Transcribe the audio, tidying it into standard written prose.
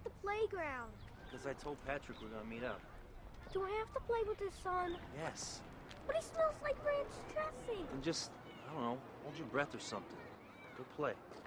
the playground? Because I told Patrick we're gonna meet up. Do I have to play with his son? Yes. But he smells like ranch dressing. And just, I don't know, hold your breath or something. Go play.